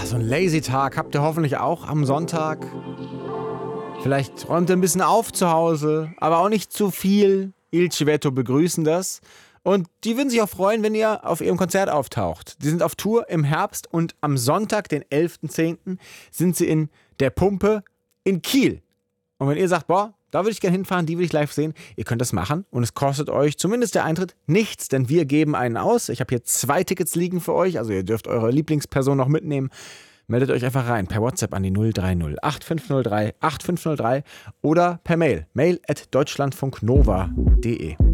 so ein Lazy-Tag habt ihr hoffentlich auch am Sonntag. Vielleicht räumt ihr ein bisschen auf zu Hause, aber auch nicht zu viel. Il Civetto begrüßen das. Und die würden sich auch freuen, wenn ihr auf ihrem Konzert auftaucht. Die sind auf Tour im Herbst und am Sonntag, den 11.10., sind sie in der Pumpe in Kiel. Und wenn ihr sagt, boah, da würde ich gerne hinfahren, die will ich live sehen, ihr könnt das machen und es kostet euch zumindest der Eintritt nichts, denn wir geben einen aus. Ich habe hier 2 Tickets liegen für euch, also ihr dürft eure Lieblingsperson noch mitnehmen. Meldet euch einfach rein per WhatsApp an die 030 8503 8503 oder per Mail at deutschlandfunknova.de.